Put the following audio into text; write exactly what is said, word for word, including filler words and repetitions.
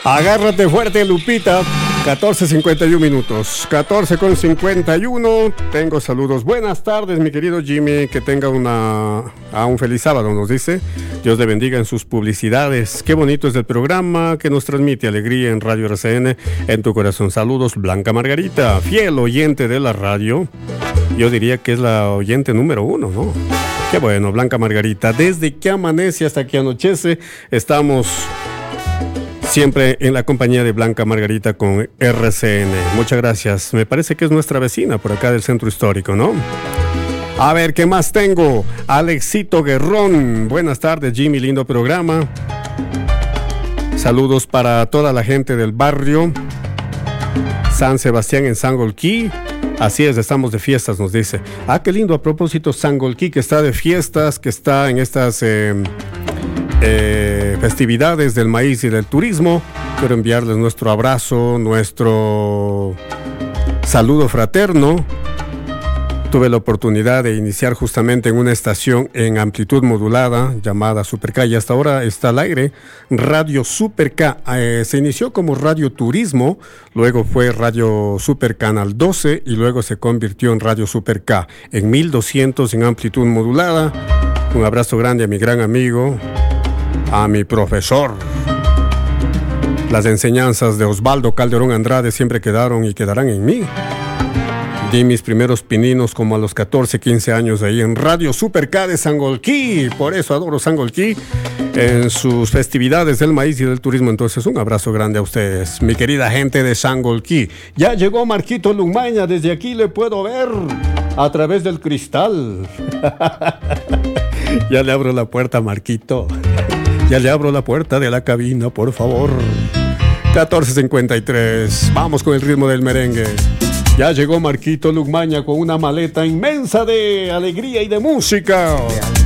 Agárrate fuerte, Lupita. catorce cincuenta y uno minutos. catorce con cincuenta y uno. Tengo saludos. Buenas tardes, mi querido Jimmy. Que tenga una a un feliz sábado, nos dice. Dios le bendiga en sus publicidades. Qué bonito es el programa que nos transmite alegría en Radio R C N. En tu corazón. Saludos, Blanca Margarita, fiel oyente de la radio. Yo diría que es la oyente número uno, ¿no? Qué bueno, Blanca Margarita. Desde que amanece hasta que anochece, estamos siempre en la compañía de Blanca Margarita con R C N. Muchas gracias. Me parece que es nuestra vecina por acá del centro histórico, ¿no? A ver, ¿qué más tengo? Alexito Guerrón. Buenas tardes, Jimmy. Lindo programa. Saludos para toda la gente del barrio San Sebastián en Sangolquí. Así es, estamos de fiestas, nos dice. Ah, qué lindo. A propósito, Sangolquí, que está de fiestas, que está en estas eh, eh, festividades del maíz y del turismo. Quiero enviarles nuestro abrazo, nuestro saludo fraterno. Tuve la oportunidad de iniciar justamente en una estación en amplitud modulada llamada Super K y hasta ahora está al aire Radio Super K. Eh, se inició como Radio Turismo, luego fue Radio Super Canal doce y luego se convirtió en Radio Super K en mil doscientos en amplitud modulada. Un abrazo grande a mi gran amigo, a mi profesor. Las enseñanzas de Osvaldo Calderón Andrade siempre quedaron y quedarán en mí. Di mis primeros pininos como a los catorce, quince años ahí en Radio Super K de Sangolquí. Por eso adoro Sangolquí en sus festividades del maíz y del turismo. Entonces, un abrazo grande a ustedes, mi querida gente de Sangolquí. Ya llegó Marquito Lumaña. Desde aquí le puedo ver a través del cristal. Ya le abro la puerta, Marquito. Ya le abro la puerta de la cabina, por favor. catorce cincuenta y tres. Vamos con el ritmo del merengue. Ya llegó Marquito Lugmaña con una maleta inmensa de alegría y de música.